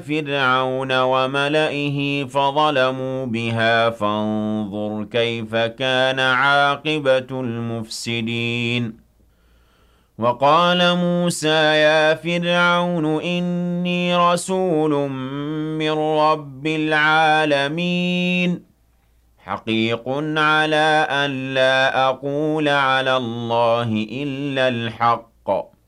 فِرْعَوْنَ وَمَلَئِهِ فَظَلَمُوا بِهَا فَانظُرْ كَيْفَ كَانَ عَاقِبَةُ الْمُفْسِدِينَ وَقَالَ مُوسَىٰ يَا فِرْعَوْنُ إِنِّي رَسُولٌ مِّن رَّبِّ الْعَالَمِينَ حَقِيقٌ عَلَىٰ أَن لَّا أَقُولَ عَلَى اللَّهِ إِلَّا الْحَقَّ